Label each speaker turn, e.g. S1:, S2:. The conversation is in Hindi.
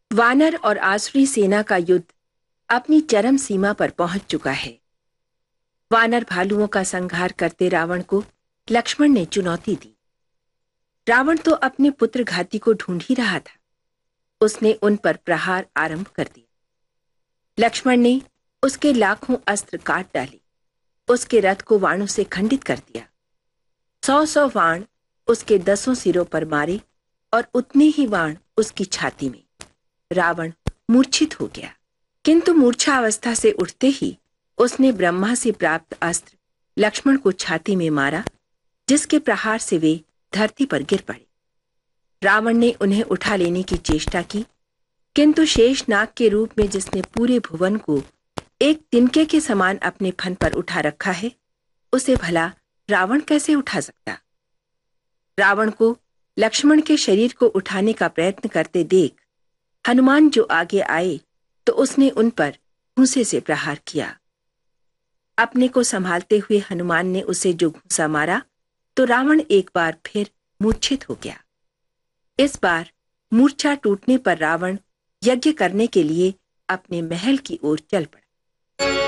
S1: वानर और आसुरी सेना का युद्ध अपनी चरम सीमा पर पहुंच चुका है। वानर भालुओं का संहार करते रावण को लक्ष्मण ने चुनौती दी। रावण तो अपने पुत्र घाती को ढूंढ ही रहा था। उसने उन पर प्रहार आरंभ कर दिया। लक्ष्मण ने उसके लाखों अस्त्र काट डाले, उसके रथ को वाणों से खंडित कर दिया। 100-100 वाण उसके 10 सिरों पर मारे और उतने ही वाण उसकी छाती में। रावण मूर्छित हो गया, किंतु मूर्छा अवस्था से उठते ही उसने ब्रह्मा से प्राप्त अस्त्र लक्ष्मण को छाती में मारा, जिसके प्रहार से वे धरती पर गिर पड़े। रावण ने उन्हें उठा लेने की चेष्टा की, किंतु शेषनाग के रूप में जिसने पूरे भुवन को एक तिनके के समान अपने फन पर उठा रखा है, उसे भला रावण कैसे उठा सकता। रावण को लक्ष्मण के शरीर को उठाने का प्रयत्न करते देख हनुमान जो आगे आए तो उसने उन पर घूंसे से प्रहार किया। अपने को संभालते हुए हनुमान ने उसे जो घूंसा मारा तो रावण एक बार फिर मूर्छित हो गया। इस बार मूर्छा टूटने पर रावण यज्ञ करने के लिए अपने महल की ओर चल पड़ा।